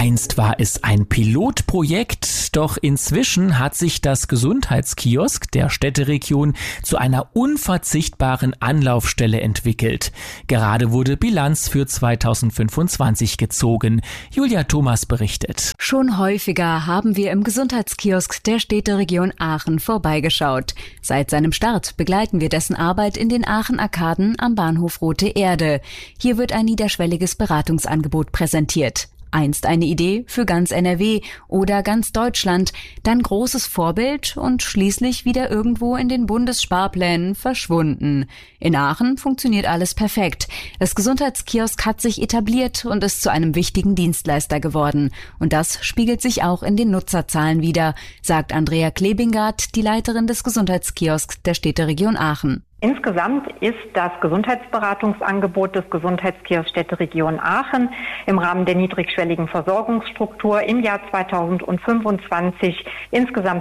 Einst war es ein Pilotprojekt, doch inzwischen hat sich das Gesundheitskiosk der Städteregion zu einer unverzichtbaren Anlaufstelle entwickelt. Gerade wurde Bilanz für 2025 gezogen. Julia Thomas berichtet. Schon häufiger haben wir im Gesundheitskiosk der Städteregion Aachen vorbeigeschaut. Seit seinem Start begleiten wir dessen Arbeit in den Aachen-Arkaden am Bahnhof Rote Erde. Hier wird ein niederschwelliges Beratungsangebot präsentiert. Einst eine Idee für ganz NRW oder ganz Deutschland, dann großes Vorbild und schließlich wieder irgendwo in den Bundessparplänen verschwunden. In Aachen funktioniert alles perfekt. Das Gesundheitskiosk hat sich etabliert und ist zu einem wichtigen Dienstleister geworden. Und das spiegelt sich auch in den Nutzerzahlen wider, sagt Andrea Klebingart, die Leiterin des Gesundheitskiosks der Städteregion Aachen. Insgesamt ist das Gesundheitsberatungsangebot des Gesundheitskiosks Städteregion Aachen im Rahmen der niedrigschwelligen Versorgungsstruktur im Jahr 2025 insgesamt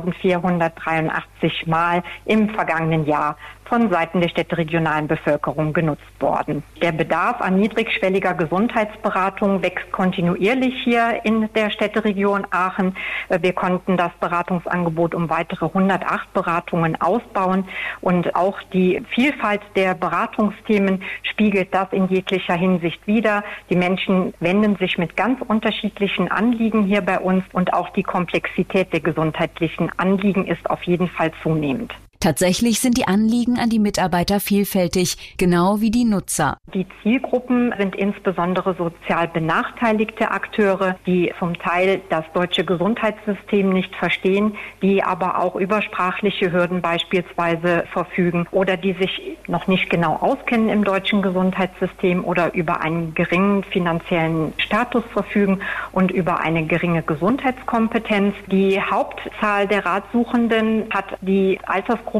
2483 Mal im vergangenen Jahr von Seiten der städteregionalen Bevölkerung genutzt worden. Der Bedarf an niedrigschwelliger Gesundheitsberatung wächst kontinuierlich hier in der Städteregion Aachen. Wir konnten das Beratungsangebot um weitere 108 Beratungen ausbauen und auch die Vielfalt der Beratungsthemen spiegelt das in jeglicher Hinsicht wider. Die Menschen wenden sich mit ganz unterschiedlichen Anliegen hier bei uns und auch die Komplexität der gesundheitlichen Anliegen ist auf jeden Fall zunehmend. Tatsächlich sind die Anliegen an die Mitarbeiter vielfältig, genau wie die Nutzer. Die Zielgruppen sind insbesondere sozial benachteiligte Akteure, die zum Teil das deutsche Gesundheitssystem nicht verstehen, die aber auch über sprachliche Hürden beispielsweise verfügen oder die sich noch nicht genau auskennen im deutschen Gesundheitssystem oder über einen geringen finanziellen Status verfügen und über eine geringe Gesundheitskompetenz. Die Hauptzahl der Ratsuchenden hat die Altersgruppe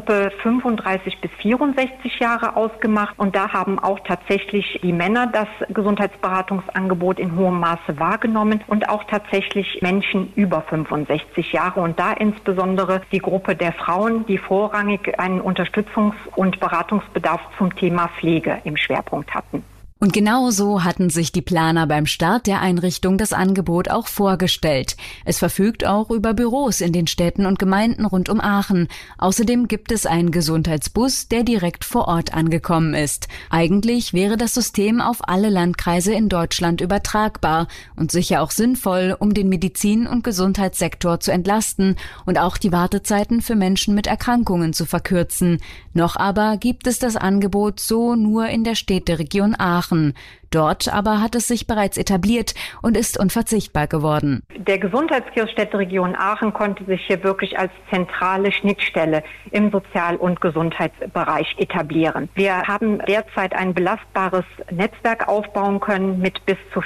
35 bis 64 Jahre ausgemacht und da haben auch tatsächlich die Männer das Gesundheitsberatungsangebot in hohem Maße wahrgenommen und auch tatsächlich Menschen über 65 Jahre und da insbesondere die Gruppe der Frauen, die vorrangig einen Unterstützungs- und Beratungsbedarf zum Thema Pflege im Schwerpunkt hatten. Und genau so hatten sich die Planer beim Start der Einrichtung das Angebot auch vorgestellt. Es verfügt auch über Büros in den Städten und Gemeinden rund um Aachen. Außerdem gibt es einen Gesundheitsbus, der direkt vor Ort angekommen ist. Eigentlich wäre das System auf alle Landkreise in Deutschland übertragbar und sicher auch sinnvoll, um den Medizin- und Gesundheitssektor zu entlasten und auch die Wartezeiten für Menschen mit Erkrankungen zu verkürzen. Noch aber gibt es das Angebot so nur in der Städteregion Aachen. Dort aber hat es sich bereits etabliert und ist unverzichtbar geworden. Der Gesundheitskiosk Städteregion Aachen konnte sich hier wirklich als zentrale Schnittstelle im Sozial- und Gesundheitsbereich etablieren. Wir haben derzeit ein belastbares Netzwerk aufbauen können mit bis zu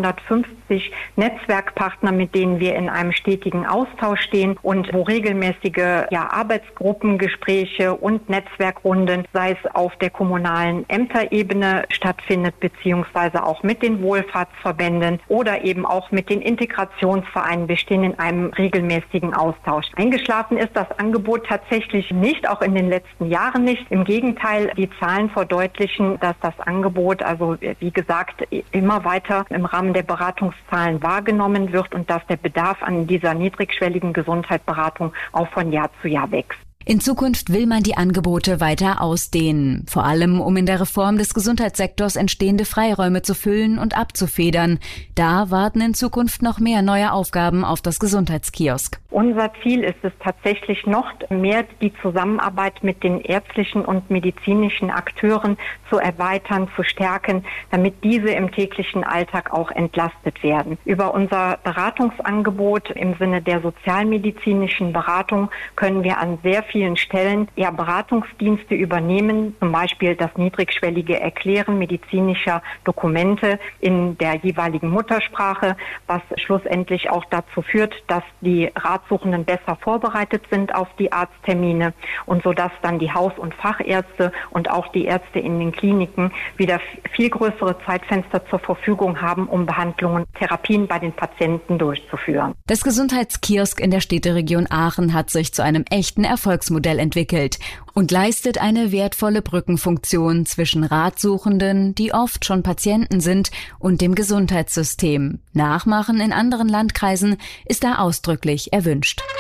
450 Netzwerkpartnern, mit denen wir in einem stetigen Austausch stehen und wo regelmäßige Arbeitsgruppengespräche und Netzwerkrunden, sei es auf der kommunalen Ämterebene stattfindet, beziehungsweise auch mit den Wohlfahrtsverbänden oder eben auch mit den Integrationsvereinen. Wir stehen in einem regelmäßigen Austausch. Eingeschlafen ist das Angebot tatsächlich nicht, auch in den letzten Jahren nicht. Im Gegenteil, die Zahlen verdeutlichen, dass das Angebot, also wie gesagt, immer weiter im Rahmen der Beratungszahlen wahrgenommen wird und dass der Bedarf an dieser niedrigschwelligen Gesundheitsberatung auch von Jahr zu Jahr wächst. In Zukunft will man die Angebote weiter ausdehnen, vor allem um in der Reform des Gesundheitssektors entstehende Freiräume zu füllen und abzufedern. Da warten in Zukunft noch mehr neue Aufgaben auf das Gesundheitskiosk. Unser Ziel ist es tatsächlich noch mehr, die Zusammenarbeit mit den ärztlichen und medizinischen Akteuren zu erweitern, zu stärken, damit diese im täglichen Alltag auch entlastet werden. Über unser Beratungsangebot im Sinne der sozialmedizinischen Beratung können wir an sehr vielen Stellen Beratungsdienste übernehmen, zum Beispiel das niedrigschwellige Erklären medizinischer Dokumente in der jeweiligen Muttersprache, was schlussendlich auch dazu führt, dass die Ratsuchenden besser vorbereitet sind auf die Arzttermine und sodass dann die Haus- und Fachärzte und auch die Ärzte in den Kliniken wieder viel größere Zeitfenster zur Verfügung haben, um Behandlungen, Therapien bei den Patienten durchzuführen. Das Gesundheitskiosk in der Städteregion Aachen hat sich zu einem echten Erfolgsfall Erfolgsmodell entwickelt und leistet eine wertvolle Brückenfunktion zwischen Ratsuchenden, die oft schon Patienten sind, und dem Gesundheitssystem. Nachmachen in anderen Landkreisen ist da ausdrücklich erwünscht.